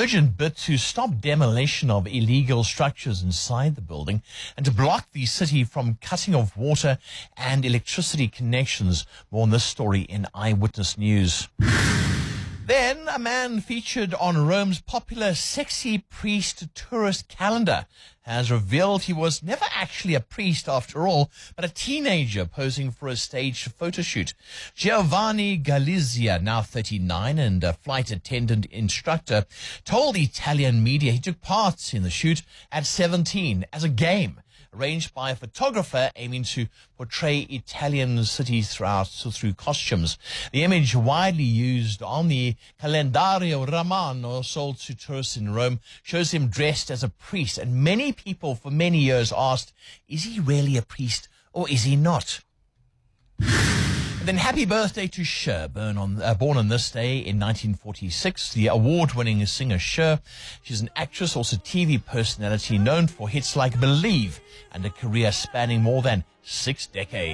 urgent bid to stop demolition of illegal structures inside the building and to block the city from cutting off water and electricity connections. More on this story in Eyewitness News. Then a man featured on Rome's popular Sexy Priest tourist calendar has revealed he was never actually a priest after all, but a teenager posing for a staged photo shoot. Giovanni Galizia, now 39 and a flight attendant instructor, told Italian media he took part in the shoot at 17 as a game arranged by a photographer aiming to portray Italian cities through costumes. The image, widely used on the Calendario Romano sold to tourists in Rome, shows him dressed as a priest, and many people for many years asked, is he really a priest or is he not? Then happy birthday to Cher, born on this day in 1946, the award-winning singer Cher. She's an actress, also TV personality, known for hits like Believe and a career spanning more than 6 decades.